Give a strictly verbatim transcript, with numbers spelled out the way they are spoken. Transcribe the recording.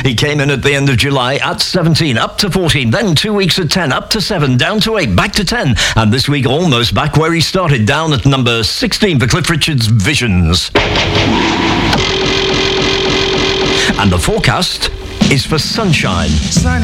He came in at the end of July at seventeen, up to fourteen, then two weeks at ten, up to seven, down to eight, back to ten, and this week almost back where he started, down at number sixteen for Cliff Richard's Visions. And the forecast is for sunshine. Sunny.